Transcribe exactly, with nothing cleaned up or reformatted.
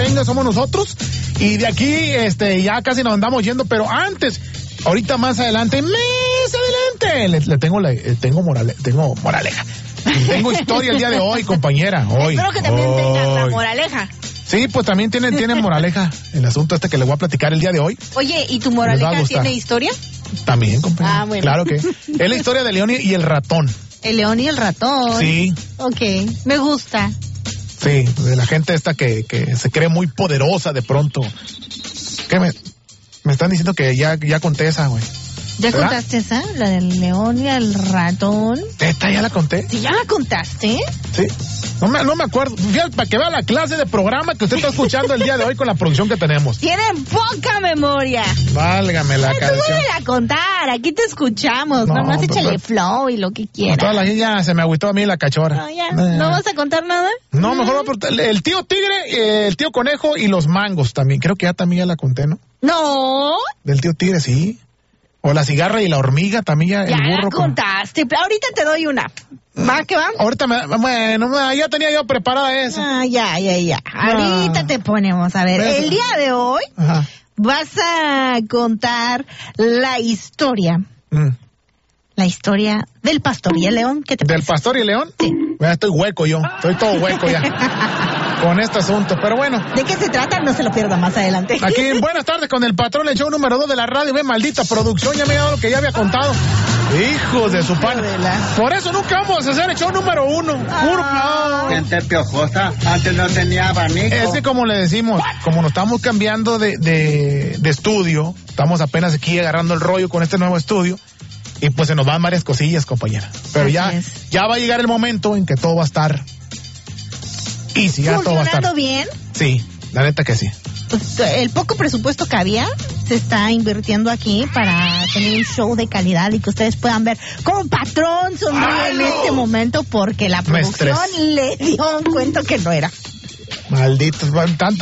merengue somos nosotros. Y de aquí, este, ya casi nos andamos yendo, pero antes, ahorita más adelante, más adelante, le, le tengo la, le tengo morale, tengo moraleja. Tengo historia el día de hoy, compañera. Hoy. Espero que también hoy. tengan la moraleja. Sí, pues también tiene, tiene moraleja el asunto este que le voy a platicar el día de hoy. Oye, ¿y tu moraleja tiene historia? También, compañera. Ah, bueno. Claro que. Es la historia de León y el ratón. El león y el ratón. Sí. Ok, me gusta. Sí, de la gente esta que, que se cree muy poderosa de pronto. ¿Qué me, me están diciendo que ya, ya conté esa, güey? ¿Ya ¿Verdad? contaste esa? La del león y el ratón. ¿Esta ya la conté? ¿Sí ya la contaste? Sí. No me, no me acuerdo. Fíjate, para que vea la clase de programa que usted está escuchando el día de hoy con la producción que tenemos. Tienen poca memoria. Válgame la Ay, tú canción. vuelve a contar, aquí te escuchamos. No, Nomás pero- échale flow y lo que quieras. Toda la gente ya se me agüitó a mí la cachora. No, ya. Eh. ¿No vas a contar nada? No, mejor voy a aportar- el tío tigre, eh, el tío conejo y los mangos también. Creo que ya también ya la conté, ¿no? No. Del tío tigre, sí. O la cigarra y la hormiga también ya. Ya el burro la con- contaste. Ahorita te doy una. ¿Va que va? Ahorita me, bueno, me- ya tenía yo preparada esa. Ah, ya, ya, ya. Ahorita te ponemos. A ver, Eso. el día de hoy Ajá. vas a contar la historia. Mm. La historia del pastor y el león. ¿Qué te ¿Del parece? pastor y el león? Sí. Ya estoy hueco yo. Estoy todo hueco ya. Con este asunto. Pero bueno. ¿De qué se trata? No se lo pierda más adelante. Aquí en Buenas tardes con el patrón, el show número dos de la radio. Ve, maldita producción, ya me ha dado lo que ya había contado. Hijos de su pan. de la- Por eso nunca vamos a hacer el show número uno. Puro- Ah. no. Gente piojosa, antes no tenía abanico. Es que como le decimos, como nos estamos cambiando de, de, de estudio, estamos apenas aquí agarrando el rollo con este nuevo estudio, y pues se nos van varias cosillas, compañera. Pero Así ya, es. ya va a llegar el momento en que todo va a estar easy, ya todo va a estar. Funcionando bien. Sí, la neta que sí. Pues, el poco presupuesto que había se está invirtiendo aquí para tener un show de calidad y que ustedes puedan ver como patrón sonríe en este momento porque la Me producción estresé. le dio un cuento que no era. Malditos, van tanto